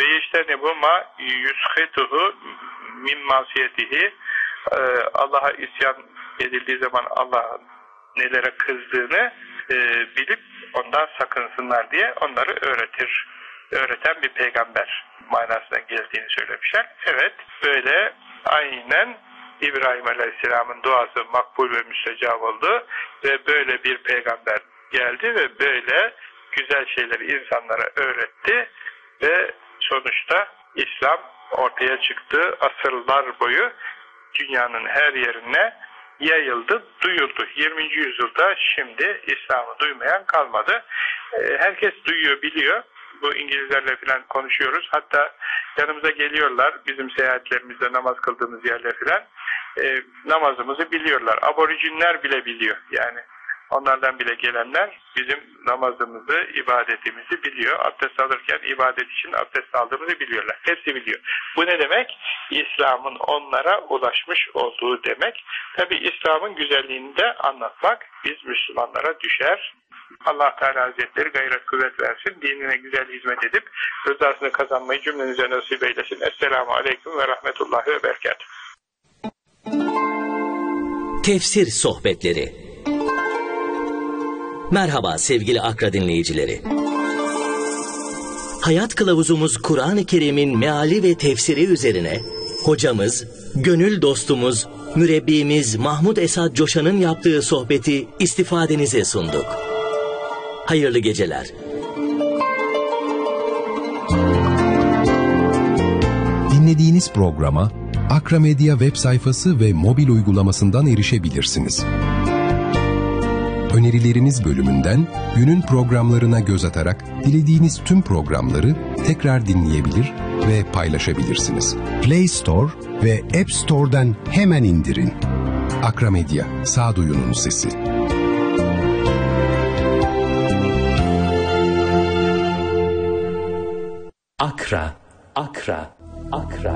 ve yeştenebu ma yushituhu min masiyetihi. Allah'a isyan edildiği zaman Allah'ın nelere kızdığını bilip ondan sakınsınlar diye onları öğreten bir peygamber manasına geldiğini söylemişler. Evet, böyle aynen İbrahim Aleyhisselam'ın duası makbul ve müstecab oldu ve böyle bir peygamber geldi ve böyle güzel şeyleri insanlara öğretti ve sonuçta İslam ortaya çıktı. Asırlar boyu dünyanın her yerine yayıldı, duyuldu. 20. yüzyılda şimdi İslam'ı duymayan kalmadı. Herkes duyuyor, biliyor. Bu İngilizlerle falan konuşuyoruz. Hatta yanımıza geliyorlar. Bizim seyahatlerimizde namaz kıldığımız yerler falan. Namazımızı biliyorlar. Aborijinler bile biliyor. Yani onlardan bile gelenler bizim namazımızı, ibadetimizi biliyor. Abdest alırken ibadet için abdest aldığımızı biliyorlar. Hepsi biliyor. Bu ne demek? İslam'ın onlara ulaşmış olduğu demek. Tabi İslam'ın güzelliğini de anlatmak biz Müslümanlara düşer. Allah Teala Hazretleri gayret kuvvet versin. Dinine güzel hizmet edip rızasını kazanmayı cümlenize nasip eylesin. Esselamu Aleyküm ve Rahmetullahi ve Berekatuhu. Tefsir Sohbetleri. Merhaba sevgili Akra dinleyicileri. Hayat kılavuzumuz Kur'an-ı Kerim'in meali ve tefsiri üzerine hocamız, gönül dostumuz, mürebbimiz Mahmud Esad Coşan'ın yaptığı sohbeti istifadenize sunduk. Hayırlı geceler. Dinlediğiniz programa Akra Medya web sayfası ve mobil uygulamasından erişebilirsiniz. Önerileriniz bölümünden günün programlarına göz atarak dilediğiniz tüm programları tekrar dinleyebilir ve paylaşabilirsiniz. Play Store ve App Store'dan hemen indirin. Akra Medya, sağduyunun sesi. Akra, Akra, Akra.